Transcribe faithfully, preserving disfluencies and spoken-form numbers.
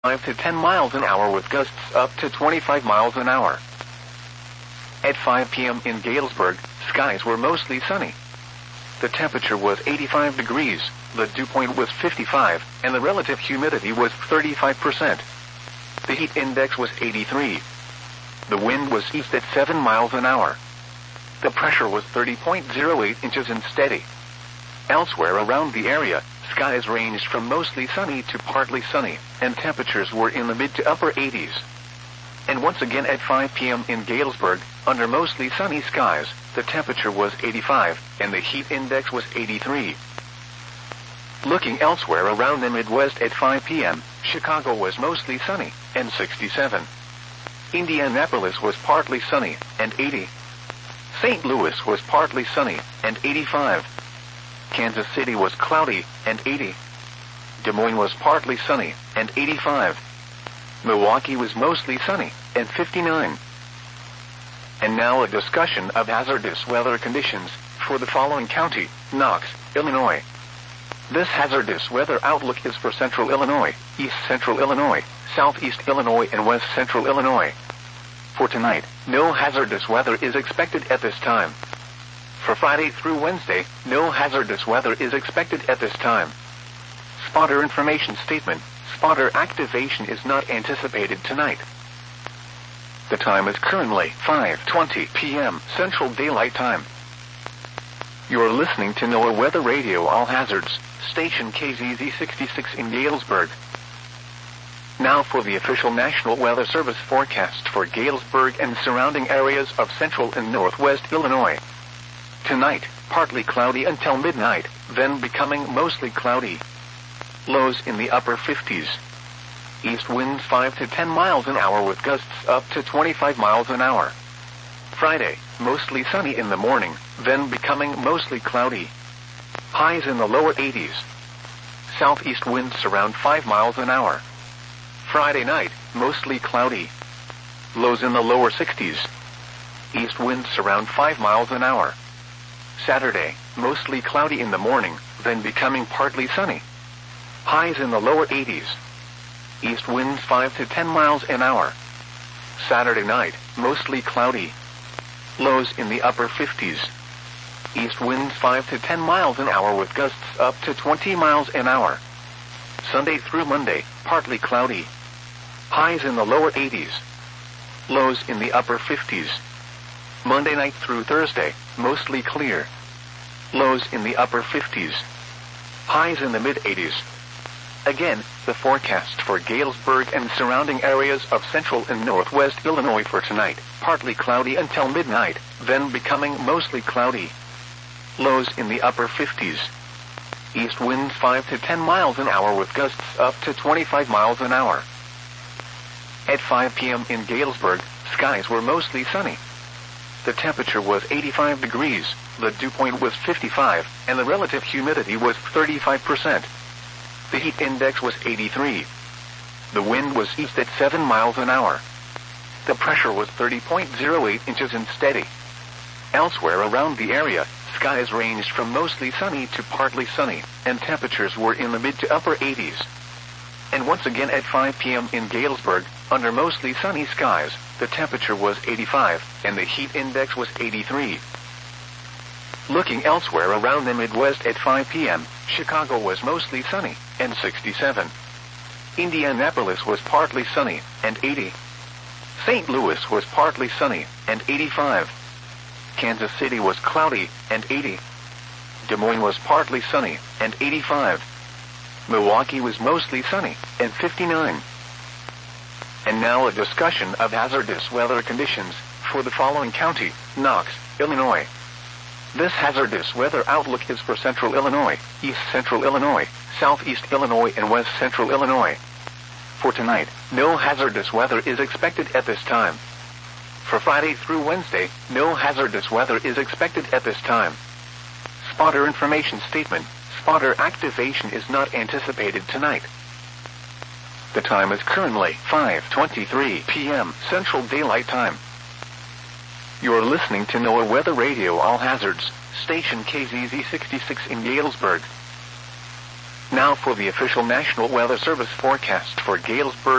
five to ten miles an hour with gusts up to twenty-five miles an hour. At five p m in Galesburg, skies were mostly sunny. The temperature was eighty-five degrees, the dew point was fifty-five, and the relative humidity was thirty-five percent. The heat index was eighty-three. The wind was east at seven miles an hour. The pressure was thirty point zero eight inches and steady. Elsewhere around the area, skies ranged from mostly sunny to partly sunny, and temperatures were in the mid to upper eighties. And once again at five p m in Galesburg, under mostly sunny skies, the temperature was eighty-five, and the heat index was eighty-three. Looking elsewhere around the Midwest at five p m, Chicago was mostly sunny, and sixty-seven. Indianapolis was partly sunny, and eighty. Saint Louis was partly sunny, and eighty-five. Kansas City was cloudy, and eighty. Des Moines was partly sunny, and eighty-five. Milwaukee was mostly sunny, and fifty-nine. And now a discussion of hazardous weather conditions for the following county: Knox, Illinois. This hazardous weather outlook is for central Illinois, east central Illinois, southeast Illinois, and west central Illinois. For tonight, no hazardous weather is expected at this time. For Friday through Wednesday, no hazardous weather is expected at this time. Spotter information statement: spotter activation is not anticipated tonight. The time is currently five twenty p m Central Daylight Time. You are listening to NOAA Weather Radio All Hazards, station K Z Z sixty-six in Galesburg. Now for the official National Weather Service forecast for Galesburg and surrounding areas of central and northwest Illinois. Tonight, partly cloudy until midnight, then becoming mostly cloudy. Lows in the upper fifties. East winds five to ten miles an hour with gusts up to twenty-five miles an hour. Friday, mostly sunny in the morning, then becoming mostly cloudy. Highs in the lower eighties. Southeast winds around five miles an hour. Friday night, mostly cloudy. Lows in the lower sixties. East winds around five miles an hour. Saturday, mostly cloudy in the morning, then becoming partly sunny. Highs in the lower eighties. East winds five to ten miles an hour. Saturday night, mostly cloudy. Lows in the upper fifties. East winds five to ten miles an hour with gusts up to twenty miles an hour. Sunday through Monday, partly cloudy. Highs in the lower eighties. Lows in the upper fifties. Monday night through Thursday, mostly clear. Lows in the upper fifties. Highs in the mid-eighties. Again, the forecast for Galesburg and surrounding areas of central and northwest Illinois for tonight: partly cloudy until midnight, then becoming mostly cloudy. Lows in the upper fifties. East winds five to ten miles an hour with gusts up to twenty-five miles an hour. At five p m in Galesburg, skies were mostly sunny. The temperature was eighty-five degrees, the dew point was fifty-five, and the relative humidity was thirty-five percent. The heat index was eighty-three. The wind was east at seven miles an hour. The pressure was thirty point zero eight inches and steady. Elsewhere around the area, skies ranged from mostly sunny to partly sunny, and temperatures were in the mid to upper eighties. And once again at five p m in Galesburg, under mostly sunny skies, the temperature was eighty-five, and the heat index was eighty-three. Looking elsewhere around the Midwest at five p m, Chicago was mostly sunny, and sixty-seven. Indianapolis was partly sunny, and eighty. Saint Louis was partly sunny, and eighty-five. Kansas City was cloudy, and eighty. Des Moines was partly sunny, and eighty-five. Milwaukee was mostly sunny, and fifty-nine. And now a discussion of hazardous weather conditions for the following county: Knox, Illinois. This hazardous weather outlook is for central Illinois, east central Illinois, southeast Illinois, and west central Illinois. For tonight, no hazardous weather is expected at this time. For Friday through Wednesday, no hazardous weather is expected at this time. Spotter information statement: spotter activation is not anticipated tonight. The time is currently five twenty-three p m Central Daylight Time. You are listening to NOAA Weather Radio All Hazards, station K Z Z sixty-six in Galesburg. Now for the official National Weather Service forecast for Galesburg